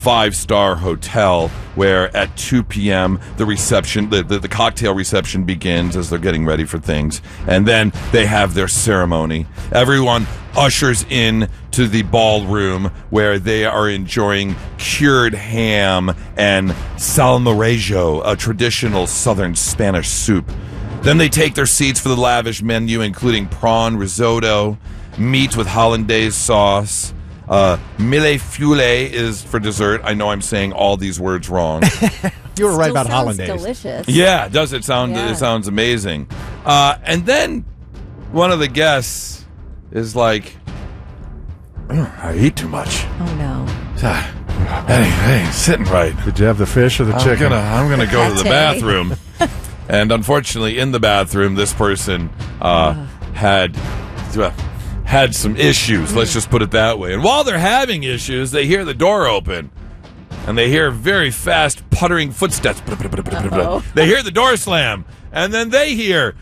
5-star hotel where at 2 p.m. the reception, the cocktail reception begins as they're getting ready for things. And then they have their ceremony. Everyone ushers in to the ballroom where they are enjoying cured ham and salmorejo, a traditional southern Spanish soup. Then they take their seats for the lavish menu, including prawn risotto, meat with hollandaise sauce. Mille Filet is for dessert. I know I'm saying all these words wrong. You were right about hollandaise. Delicious. Yeah, does it sound? Yeah. It sounds amazing. And then one of the guests is like, "I eat too much. Oh no. Hey, sitting right. Did you have the fish or the chicken? I'm gonna go to the Pate. bathroom." And unfortunately, in the bathroom, this person had some issues. Let's just put it that way. And while they're having issues, they hear the door open. And they hear very fast puttering footsteps. Uh-oh. They hear the door slam. And then they hear...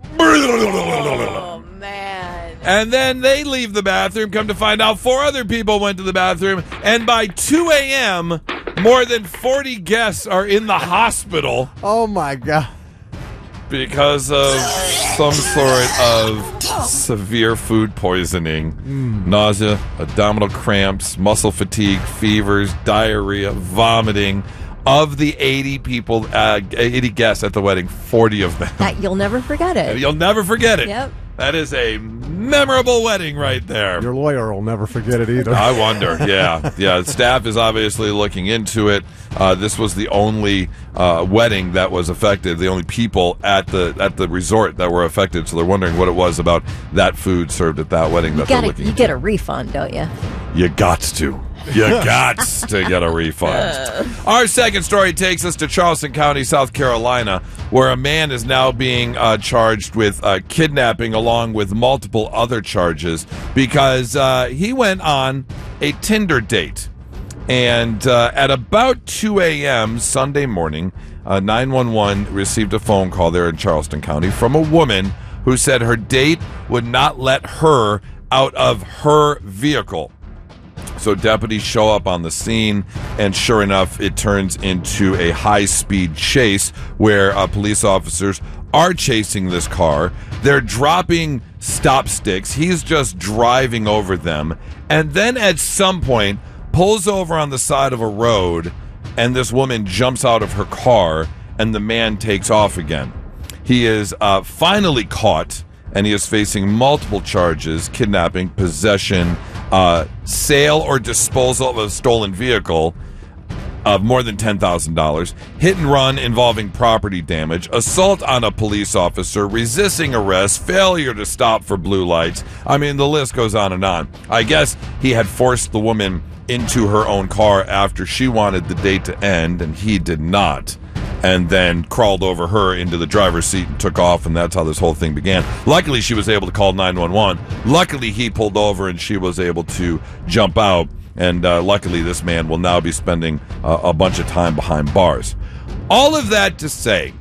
Oh, man. And then they leave the bathroom. Come to find out 4 other people went to the bathroom. And by 2 a.m., more than 40 guests are in the hospital Oh, my God. because of some sort of severe food poisoning. Nausea, abdominal cramps, muscle fatigue, fevers, diarrhea, vomiting. Of the 80 people, 80 guests at the wedding, 40 of them. You'll never forget it. You'll never forget it. Yep. That is a memorable wedding right there. Your lawyer will never forget it either. I wonder. Yeah. Staff is obviously looking into it. This was the only wedding that was affected. The only people at the resort that were affected. So they're wondering what it was about that food served at that wedding that they're looking You into. get a refund, don't you? You gots to. You gots to get a refund. Our second story takes us to Charleston County, South Carolina, where a man is now being charged with kidnapping along with multiple other charges because he went on a Tinder date. And at about 2 a.m. Sunday morning, 911 received a phone call there in Charleston County from a woman who said her date would not let her out of her vehicle. So deputies show up on the scene, and sure enough, it turns into a high-speed chase where police officers are chasing this car. They're dropping stop sticks. He's just driving over them. And then at some point, pulls over on the side of a road, and this woman jumps out of her car, and the man takes off again. He is finally caught, and he is facing multiple charges: kidnapping, possession, sale or disposal of a stolen vehicle of more than $10,000, hit and run involving property damage, assault on a police officer, resisting arrest, failure to stop for blue lights. I mean, the list goes on and on. I guess he had forced the woman into her own car after she wanted the date to end, and he did not. And then crawled over her into the driver's seat and took off, and that's how this whole thing began. Luckily, she was able to call 911. Luckily, he pulled over, and she was able to jump out. And luckily, this man will now be spending a bunch of time behind bars. All of that to say,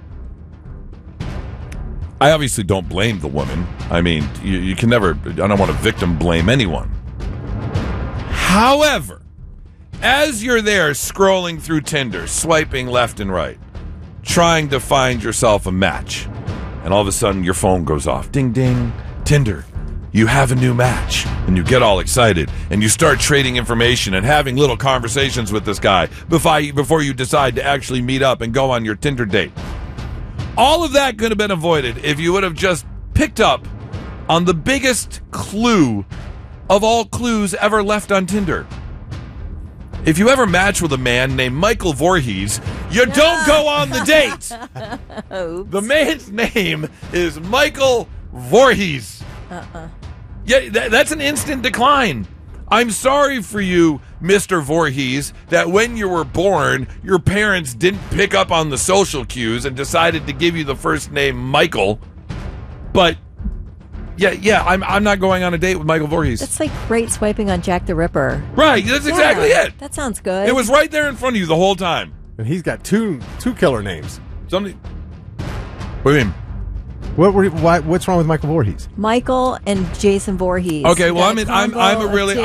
I obviously don't blame the woman. I mean, you can never, I don't want to victim blame anyone. However, as you're there scrolling through Tinder, swiping left and right, trying to find yourself a match, and all of a sudden your phone goes off. Ding, ding. Tinder, you have a new match. And you get all excited, and you start trading information and having little conversations with this guy before you decide to actually meet up and go on your Tinder date. All of that could have been avoided if you would have just picked up on the biggest clue of all clues ever left on Tinder. If you ever match with a man named Michael Voorhees, you don't go on the date. The man's name is Michael Voorhees. Yeah, that's an instant decline. I'm sorry for you, Mr. Voorhees, that when you were born, your parents didn't pick up on the social cues and decided to give you the first name Michael. But yeah, I'm not going on a date with Michael Voorhees. That's like great swiping on Jack the Ripper. Right, that's exactly it. That sounds good. It was right there in front of you the whole time. And he's got two killer names. Somebody. What do you mean? What's wrong with Michael Voorhees? Michael and Jason Voorhees. Okay, well, That I'm combo a really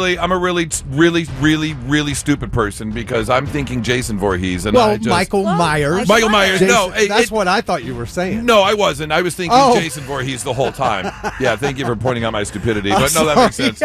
of two. really stupid person because I'm thinking Jason Voorhees and Michael Myers. Michael Myers. Jason, No, that's what I thought you were saying. No, I wasn't. I was thinking Oh. Jason Voorhees the whole time. Yeah, thank you for pointing out my stupidity. But no, that makes sense.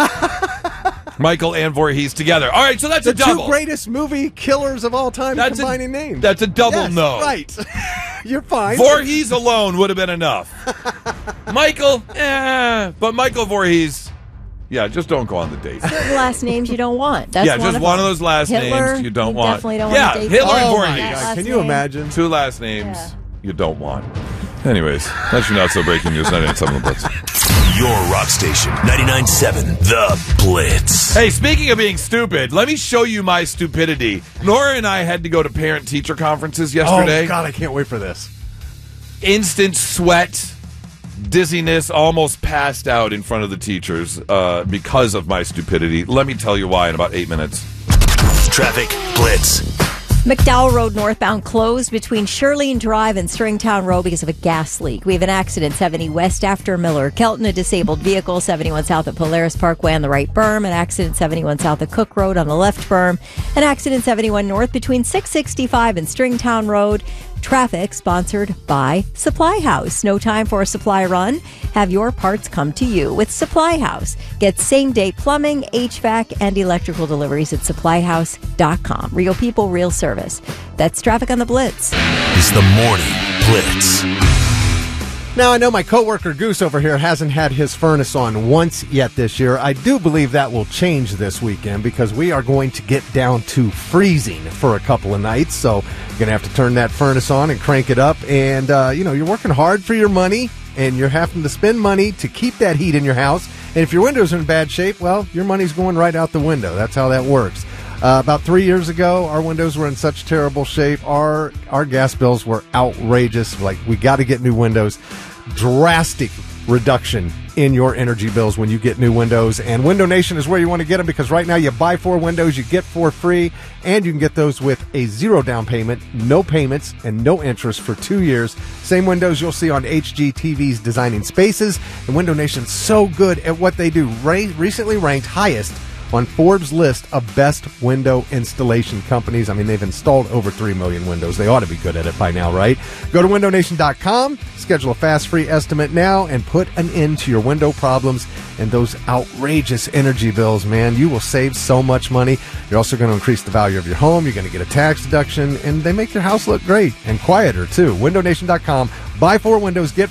Michael and Voorhees together. All right, so that's The a double. two greatest movie killers of all time combining names. That's a double Yes, no. Right. You're fine. Voorhees alone would have been enough. Michael, but Michael Voorhees, yeah, just don't go on the date. Certain last names you don't want. That's Just one of them. those last Hitler, names you don't want. Definitely don't Yeah, want to date Hitler and someone with Voorhees. that God, last can you name. imagine? Two last names Yeah. you don't want. Anyways, that's your not so breaking news. 99.7 The Blitz. Your rock station, 99.7 The Blitz. Hey, speaking of being stupid, let me show you my stupidity. Nora and I had to go to parent-teacher conferences yesterday. Oh, God, I can't wait for this. Instant sweat, dizziness, almost passed out in front of the teachers because of my stupidity. Let me tell you why in about 8 minutes. Traffic Blitz. McDowell Road northbound closed between Shirlene Drive and Stringtown Road because of a gas leak. We have an accident 70 west after Miller. Kelton, a disabled vehicle, 71 south at Polaris Parkway on the right berm. An accident 71 south at Cook Road on the left berm. An accident 71 north between 665 and Stringtown Road. Traffic sponsored by Supply House. No time for a supply run. Have your parts come to you with Supply House. Get same-day plumbing, HVAC, and electrical deliveries at supplyhouse.com. Real people, real service. That's Traffic on the Blitz. It's the Morning Blitz. Now, I know my coworker Goose over here hasn't had his furnace on once yet this year. I do believe that will change this weekend because we are going to get down to freezing for a couple of nights. So you're going to have to turn that furnace on and crank it up. And, you're working hard for your money and you're having to spend money to keep that heat in your house. And if your windows are in bad shape, well, your money's going right out the window. That's how that works. About 3 years ago, our windows were in such terrible shape. Our gas bills were outrageous. Like, we got to get new windows. Drastic reduction in your energy bills when you get new windows. And Window Nation is where you want to get them because right now you buy 4 windows, you get 4 free, and you can get those with a 0 down payment, no payments, and no interest for 2 years. Same windows you'll see on HGTV's Designing Spaces. And Window Nation's so good at what they do. Recently ranked highest on Forbes' list of best window installation companies. I mean, they've installed over 3 million windows. They ought to be good at it by now, right? Go to windownation.com, schedule a fast free estimate now, and put an end to your window problems and those outrageous energy bills, man. You will save so much money. You're also going to increase the value of your home. You're going to get a tax deduction, and they make your house look great and quieter, too. Windownation.com. Buy 4 windows, get